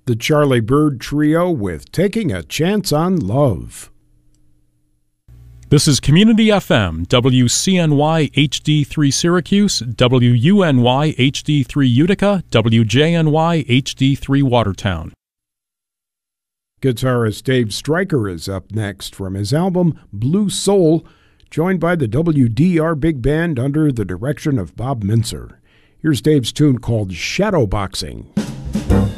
The Charlie Byrd Trio with Taking a Chance on Love. This is Community FM, WCNY HD3 Syracuse, WUNY HD3 Utica, WJNY HD3 Watertown. Guitarist Dave Stryker is up next from his album Blue Soul, joined by the WDR Big Band under the direction of Bob Mintzer. Here's Dave's tune called Shadowboxing.